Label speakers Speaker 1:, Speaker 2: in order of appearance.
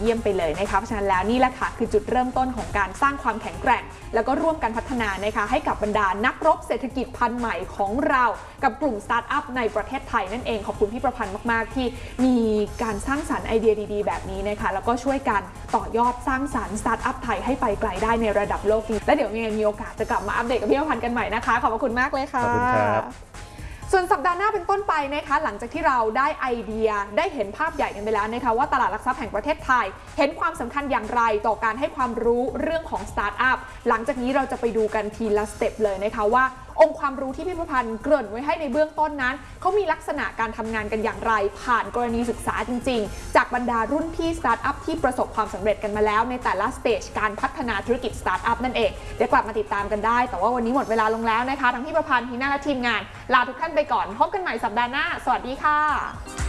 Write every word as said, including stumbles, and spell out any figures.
Speaker 1: เยี่ยมไปเลยนะคะเพราะฉะนั้นแล้วนี่แหละค่ะคือจุดเริ่มต้นของการสร้างความแข็งแกร่งแล้วก็ร่วมกันพัฒนานะคะให้กับบรรดานักรบเศรษฐกิจพันธุ์ใหม่ของเรากับกลุ่มสตาร์ทอัพในประเทศไทยนั่นเองขอบคุณพี่ประพันธ์มากๆที่มีการสร้างสรรค์ไอเดียดีๆแบบนี้นะคะแล้วก็ช่วยกันต่อยอดสร้างสรรค์สตาร์ทอัพไทยให้ไปไกลได้ในระดับโลกนี้และเดี๋ยวมีโอกาสจะกลับมาอัปเดตกับพี่ประพันธ์กันใหม่นะคะขอบคุณมากเลยค่ะ
Speaker 2: ขอบคุณครับ
Speaker 1: ส่วนสัปดาห์หน้าเป็นต้นไปนะคะหลังจากที่เราได้ไอเดียได้เห็นภาพใหญ่กันไปแล้วนะคะว่าตลาดหลักทรัพย์แห่งประเทศไทยเห็นความสำคัญอย่างไรต่อการให้ความรู้เรื่องของสตาร์ทอัพหลังจากนี้เราจะไปดูกันทีละสเต็ปเลยนะคะว่าองค์ความรู้ที่พี่ประพันธ์เกริ่นไว้ให้ในเบื้องต้นนั้นเขามีลักษณะการทำงานกันอย่างไรผ่านกรณีศึกษาจริงๆจากบรรดารุ่นพี่สตาร์ทอัพที่ประสบความสำเร็จกันมาแล้วในแต่ละสเตจการพัฒนาธุรกิจสตาร์ทอัพนั่นเองเดี๋ยวกลับมาติดตามกันได้แต่ว่าวันนี้หมดเวลาลงแล้วนะคะทั้งพี่ประพันธ์ทีน่าและทีมงานลาทุกท่านไปก่อนพบกันใหม่สัปดาห์หน้าสวัสดีค่ะ